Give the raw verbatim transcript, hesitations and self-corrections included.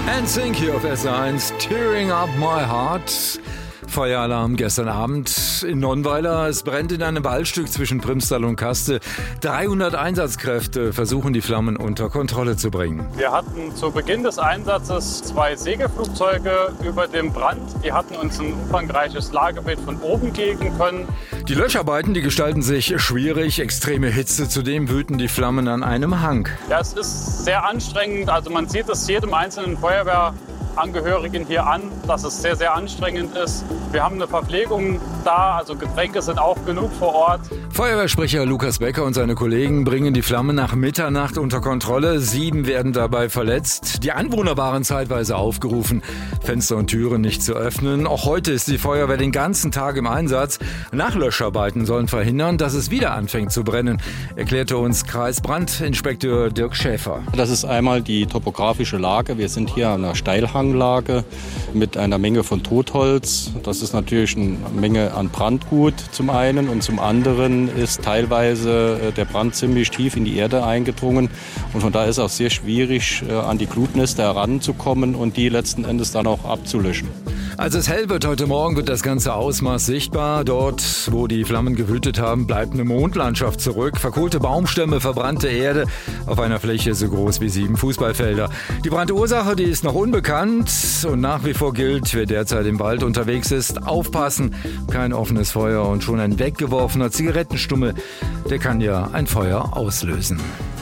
N Sync hier auf S eins, Tearing Up My Heart. Feueralarm gestern Abend in Nonnweiler. Es brennt in einem Waldstück zwischen Primstal und Kaste. dreihundert Einsatzkräfte versuchen, die Flammen unter Kontrolle zu bringen. Wir hatten zu Beginn des Einsatzes zwei Segelflugzeuge über dem Brand. Die hatten uns ein umfangreiches Lagebild von oben geben können. Die Löscharbeiten, die gestalten sich schwierig. Extreme Hitze, zudem wüten die Flammen an einem Hang. Ja, es ist sehr anstrengend. Also man sieht es jedem einzelnen Feuerwehrangehörigen hier an, dass es sehr, sehr anstrengend ist. Wir haben eine Verpflegung da, also Getränke sind auch genug vor Ort. Feuerwehrsprecher Lukas Becker und seine Kollegen bringen die Flammen nach Mitternacht unter Kontrolle. Sieben werden dabei verletzt. Die Anwohner waren zeitweise aufgerufen, Fenster und Türen nicht zu öffnen. Auch heute ist die Feuerwehr den ganzen Tag im Einsatz. Nachlöscharbeiten sollen verhindern, dass es wieder anfängt zu brennen, erklärte uns Kreisbrandinspekteur Dirk Schäfer. Das ist einmal die topografische Lage. Wir sind hier an einer Steilhanglage mit einer Menge von Totholz. Das ist natürlich eine Menge an Brandgut zum einen und zum anderen ist teilweise der Brand ziemlich tief in die Erde eingedrungen und von daher ist es auch sehr schwierig, an die Glutnester heranzukommen und die letzten Endes dann auch abzulöschen. Als es hell wird heute Morgen, wird das ganze Ausmaß sichtbar. Dort, wo die Flammen gewütet haben, bleibt eine Mondlandschaft zurück. Verkohlte Baumstämme, verbrannte Erde auf einer Fläche so groß wie sieben Fußballfelder. Die Brandursache, die ist noch unbekannt und nach wie vor gilt, wer derzeit im Wald unterwegs ist, aufpassen. Kein offenes Feuer und schon ein weggeworfener Zigarettenstummel, der kann ja ein Feuer auslösen.